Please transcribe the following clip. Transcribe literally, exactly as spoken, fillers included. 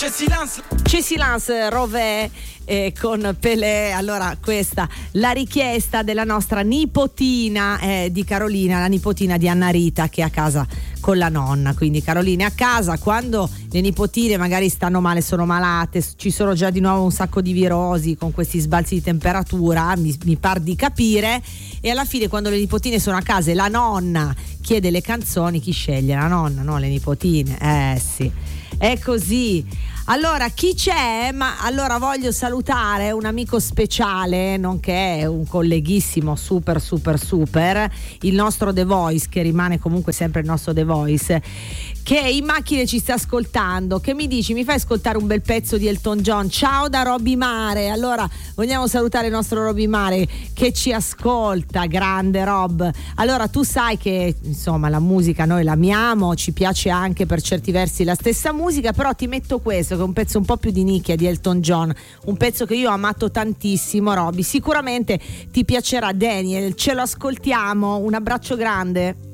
C'è silence. C'è silence, Rové eh, con Pelé. Allora, questa la richiesta della nostra nipotina eh, di Carolina, la nipotina di Anna Rita, che è a casa con la nonna. Quindi Carolina è a casa quando le nipotine magari stanno male, sono malate, ci sono già di nuovo un sacco di virosi con questi sbalzi di temperatura, mi, mi par di capire, e alla fine quando le nipotine sono a casa e la nonna chiede le canzoni, chi sceglie? La nonna, no? Le nipotine. Eh sì, è così. Allora, chi c'è? Ma allora voglio salutare un amico speciale, nonché un colleghissimo super super super, il nostro The Voice, che rimane comunque sempre il nostro The Voice, che in macchina ci sta ascoltando. Che mi dici? Mi fai ascoltare un bel pezzo di Elton John? Ciao da Roby Mare. Allora vogliamo salutare il nostro Roby Mare che ci ascolta, grande Rob. Allora tu sai che insomma la musica noi l'amiamo, ci piace anche per certi versi la stessa musica, però ti metto questo che è un pezzo un po' più di nicchia di Elton John, un pezzo che io ho amato tantissimo, Roby. Sicuramente ti piacerà, Daniel, ce lo ascoltiamo. Un abbraccio grande.